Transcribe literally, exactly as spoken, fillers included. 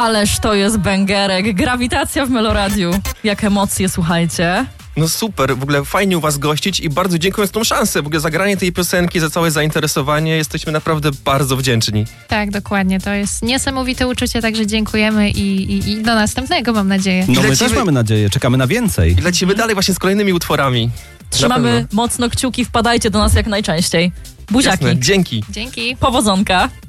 Ależ to jest bęgerek. Grawitacja w Meloradiu. Jak emocje, słuchajcie. No super, w ogóle fajnie u was gościć i bardzo dziękuję za tą szansę. W ogóle zagranie tej piosenki, za całe zainteresowanie. Jesteśmy naprawdę bardzo wdzięczni. Tak, dokładnie. To jest niesamowite uczucie, także dziękujemy i, i, i do następnego, mam nadzieję. No my lecimy- też mamy nadzieję, czekamy na więcej. I lecimy dalej właśnie z kolejnymi utworami. Trzymamy Na pewno. mocno kciuki, wpadajcie do nas jak najczęściej. Buziaki. Jasne, dzięki. Dzięki. Powodzonka.